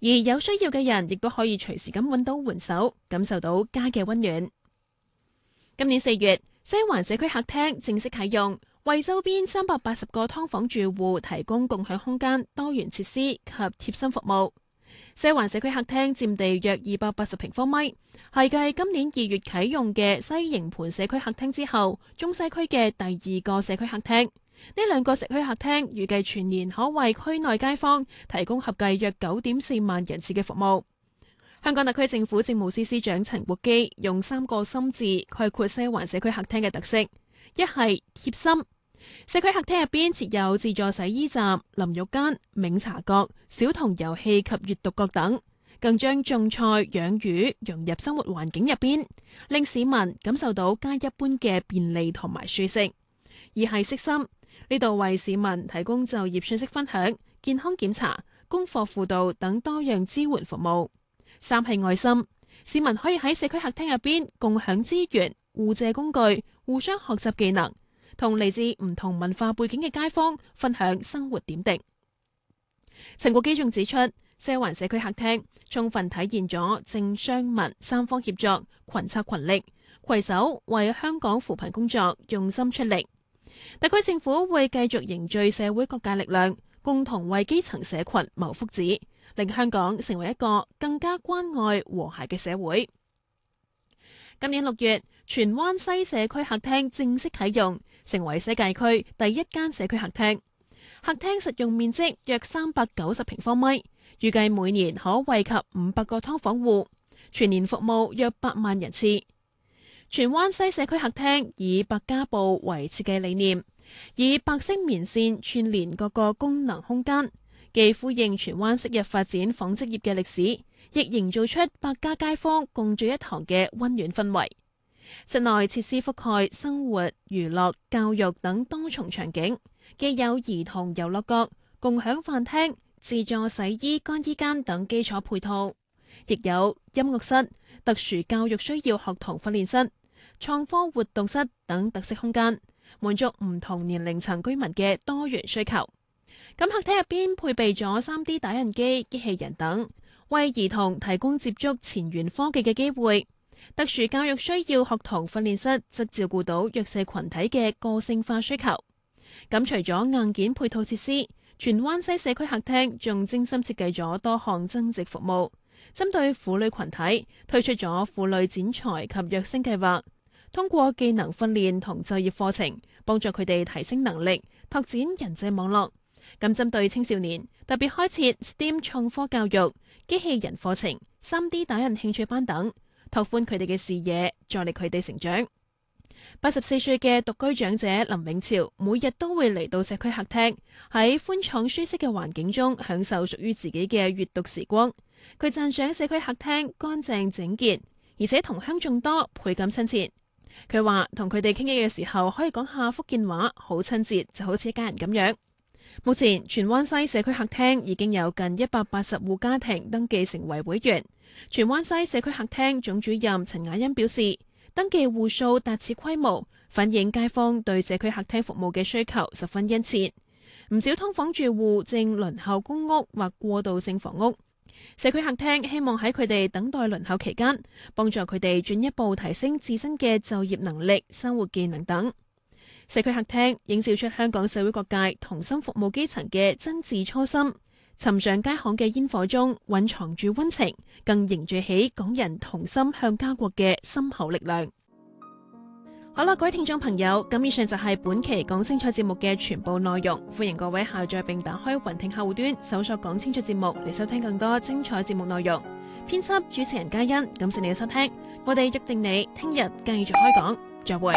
而有需要嘅人亦都可以隨時咁揾到援手，感受到家嘅溫暖。今年4月，西環社區客廳正式啟用，為周邊380個劏房住戶提供共享空間、多元設施及貼心服務。西環社區客廳佔地約280平方米，係繼今年2月啟用嘅西營盤社區客廳之後，中西區嘅第2個社區客廳。呢2個社區客廳預計全年可為區內街坊提供合計約9.4萬人次嘅服務。香港特區政府政務司司長陳國基用3個心字概括西環社區客廳嘅特色：一係貼心，社區客廳入邊設有自助洗衣站、淋浴間、茗茶閣、小童遊戲及閱讀閣等，更將種菜、養魚融入生活環境入邊，令市民感受到皆一般嘅便利同埋舒適。二係悉心，呢度為市民提供就業信息分享、健康檢查、功課輔導等多樣支援服務。三係愛心，市民可以喺社區客廳入邊共享資源、互借工具、互相學習技能，同嚟自唔同文化背景嘅街坊分享生活點滴。陳國基仲指出，西環社區客廳充分體現咗政商民3方協作、群策群力，攜手為香港扶貧工作用心出力。特區政府會繼續凝聚社會各界力量，共同為基層社群謀福祉，令香港成為一個更加關愛和諧嘅社會。今年6月，荃灣西社區客廳正式啟用，成為西界區第1間社區客廳。客廳實用面積約390平方米，預計每年可惠及500個劏房戶，全年服務約8萬人次。荃灣西社區客廳以百家布為設計理念，以白色棉線串聯各個功能空間，既呼應荃灣昔日發展紡織業嘅歷史，亦營造出百家街坊共聚一堂嘅溫暖氛圍。室內設施覆蓋生活、娛樂、教育等多重場景，既有兒童遊樂閣、共享飯廳、自助洗衣乾衣間等基礎配套，亦有音樂室、特殊教育需要學童訓練室、創科活動室等特色空間，滿足唔同年齡層居民嘅多元需求。咁客廳入邊配備咗3D 打印機、機器人等，為兒童提供接觸前沿科技嘅機會。特殊教育需要學童訓練室則照顧到弱勢群體嘅個性化需求。咁除咗硬件配套設施，荃灣西社區客廳仲精心設計咗多項增值服務，針對婦女群體推出咗婦女剪裁及躍升計劃，通過技能訓練同就業課程，幫助佢哋提升能力，拓展人際網絡。咁針對青少年，特別開設 STEM 創科教育、機器人課程、3D 打印興趣班等，拓寬佢哋嘅視野，助力佢哋成長。84歲嘅獨居長者林永潮，每日都會嚟到社區客廳，喺寬敞舒適嘅環境中享受屬於自己嘅閱讀時光。佢讚賞社區客廳乾淨整潔，而且同鄉眾多，倍感親切。佢話同佢哋傾偈嘅時候可以講下福建話，好親切，就好似一家人咁樣。目前荃灣西社區客廳已經有近180戶家庭登記成為會員。荃灣西社區客廳總主任陳雅欣表示，登記戶數達此規模，反映街坊對社區客廳服務嘅需求十分殷切。唔少劏房住戶正輪候公屋或過渡性房屋，社區客廳希望喺佢哋等待輪候期間，幫助佢哋進一步提升自身嘅就業能力、生活技能等。社區客廳映照出香港社會各界同心服務基層嘅真摯初心，尋常街巷嘅煙火中蘊藏住溫情，更凝聚起港人同心向家國嘅深厚力量。好啦，各位聽眾朋友，咁以上就係本期講清楚節目嘅全部內容，歡迎各位下載並打開雲聽客戶端，搜索講清楚節目嚟收聽更多精彩節目內容。編輯主持人嘉欣，感謝你嘅收聽，我哋約定你聽日繼續開講，再會。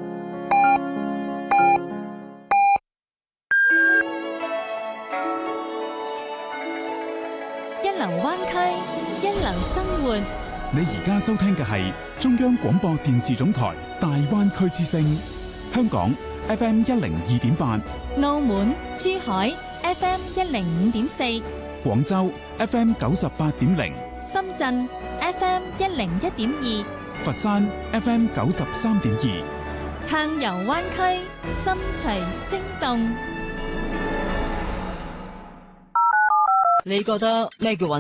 一流灣區，一流生活。 你而家收聽嘅係中央廣播電視總台大灣區之聲，香港 FM 102.8， 澳門、珠海 FM 105.4， 廣州 FM 98.0， 深圳 FM 101.2， 佛山 FM 93.2， 暢遊灣區，心隨聲動。 你覺得咩叫穩